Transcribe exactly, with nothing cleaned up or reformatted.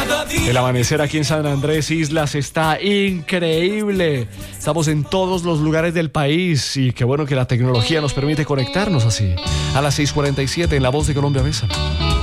El amanecer aquí en San Andrés Islas está increíble. Estamos en todos los lugares del país y qué bueno que la tecnología nos permite conectarnos así. A las seis cuarenta y siete en La Voz de Colombia Besa.